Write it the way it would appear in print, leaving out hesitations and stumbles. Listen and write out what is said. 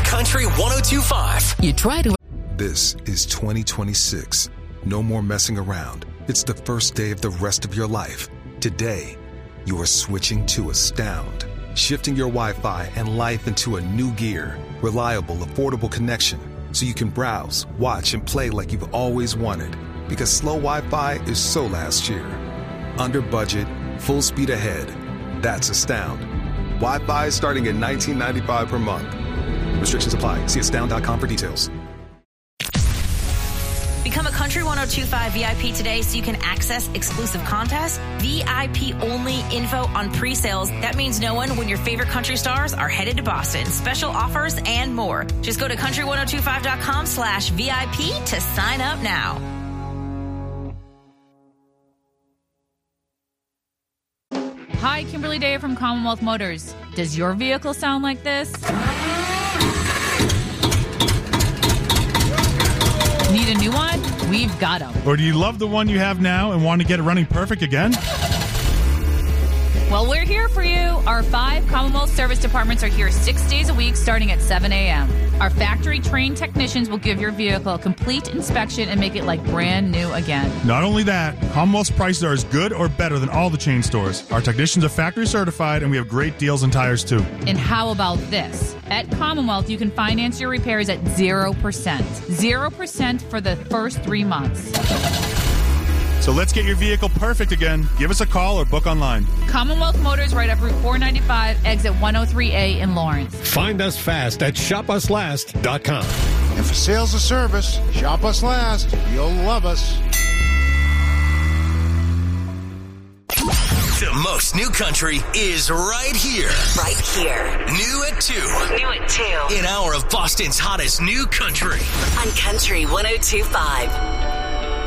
Country 102.5. You try to... This is 2026. No more messing around. It's the first day of the rest of your life. Today, you are switching to Astound. Shifting your Wi-Fi and life into a new gear. Reliable, affordable connection. So you can browse, watch, and play like you've always wanted. Because slow Wi-Fi is so last year. Under budget, full speed ahead. That's Astound. Wi-Fi is starting at $19.95 per month. Restrictions apply. See astound.com for details. Become a Country 102.5 VIP today so you can access exclusive contests, VIP-only info on pre-sales. That means knowing when your favorite country stars are headed to Boston, special offers, and more. Just go to country1025.com/VIP to sign up now. Hi, Kimberly Day from Commonwealth Motors. Does your vehicle sound like this? Need a new one? We've got them. Or do you love the one you have now and want to get it running perfect again? Well, we're here for you. Our 5 Commonwealth service departments are here 6 days a week starting at 7 a.m. Our factory-trained technicians will give your vehicle a complete inspection and make it like brand new again. Not only that, Commonwealth's prices are as good or better than all the chain stores. Our technicians are factory certified, and we have great deals on tires, too. And how about this? At Commonwealth, you can finance your repairs at 0%. 0% for the first 3 months. So let's get your vehicle perfect again. Give us a call or book online. Commonwealth Motors right up Route 495, exit 103A in Lawrence. Find us fast at shopuslast.com. And for sales or service, shop us last. You'll love us. The most new country is right here. Right here. New at 2. New at 2. An hour of Boston's hottest new country. On Country 102.5.